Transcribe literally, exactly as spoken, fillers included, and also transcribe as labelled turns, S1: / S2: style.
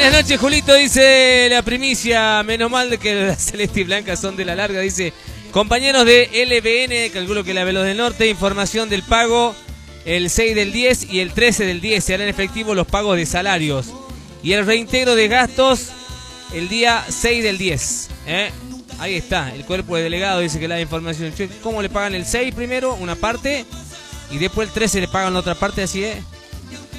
S1: Buenas noches, Julito, dice la primicia. Menos mal de que las celeste y blanca son de la larga, dice. Compañeros de L B N, calculo que la Veloz del Norte, información del pago el seis del diez y el trece del diez. Se harán efectivos los pagos de salarios. Y el reintegro de gastos el día seis del diez. ¿eh? Ahí está, el cuerpo de delegado dice que la información. ¿Cómo le pagan el seis primero? Una parte. Y después el trece le pagan la otra parte, así es.